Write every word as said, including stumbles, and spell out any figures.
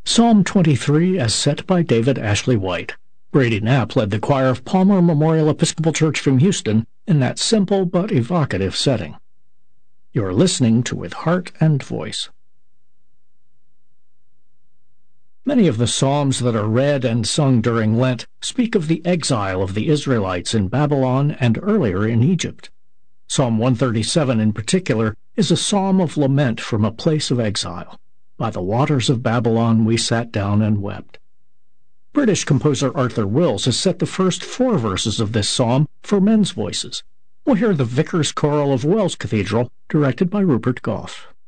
Psalm twenty-three as set by David Ashley White. Brady Knapp led the choir of Palmer Memorial Episcopal Church from Houston in that simple but evocative setting. You're listening to With Heart and Voice. Many of the psalms that are read and sung during Lent speak of the exile of the Israelites in Babylon and earlier in Egypt. Psalm one thirty-seven in particular is a psalm of lament from a place of exile. By the waters of Babylon we sat down and wept. British composer Arthur Wills has set the first four verses of this psalm for men's voices. We'll hear the Vicar's Choral of Wells Cathedral, directed by Rupert Goff.